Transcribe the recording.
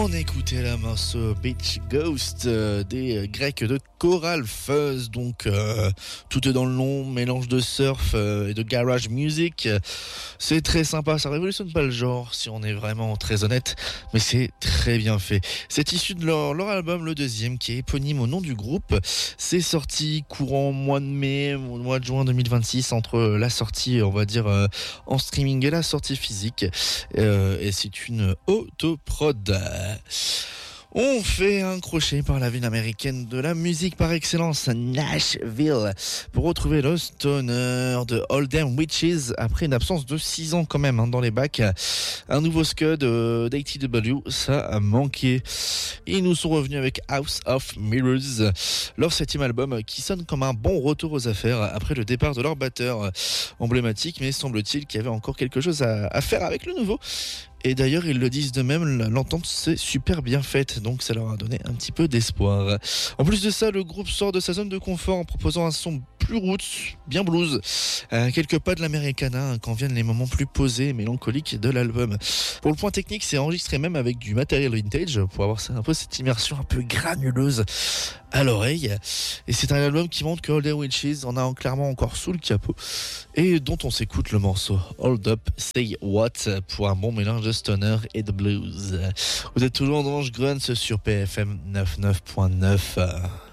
On écoutait la morceau Beach Ghost des Grecs de Choral Fuzz, donc tout est dans le nom, mélange de surf et de garage music. C'est très sympa, ça révolutionne pas le genre si on est vraiment très honnête, mais c'est très bien fait. C'est issu de leur album, le deuxième, qui est éponyme au nom du groupe. C'est sorti courant mois de mai, mois de juin 2026, entre la sortie, on va dire, en streaming et la sortie physique. Et c'est une autoprod. On fait un crochet par la ville américaine de la musique par excellence, Nashville, pour retrouver le stoner de All Them Witches après une absence de 6 ans quand même dans les bacs. Un nouveau scud d'ATW, ça a manqué. Ils nous sont revenus avec House of Mirrors, leur 7e album qui sonne comme un bon retour aux affaires après le départ de leur batteur emblématique, mais semble-t-il qu'il y avait encore quelque chose à faire avec le nouveau. Et d'ailleurs, ils le disent de même, l'entente s'est super bien faite, donc ça leur a donné un petit peu d'espoir. En plus de ça, le groupe sort de sa zone de confort en proposant un son plus roots, bien blues, quelques pas de l'Americana quand viennent les moments plus posés et mélancoliques de l'album. Pour le point technique, c'est enregistré même avec du matériel vintage pour avoir un peu cette immersion un peu granuleuse à l'oreille. Et c'est un album qui montre que All the Witches en a clairement encore sous le capot et dont on s'écoute le morceau Hold Up, Say What pour un bon mélange de stoner et de blues. Vous êtes toujours dans Grunts sur PFM 99.9.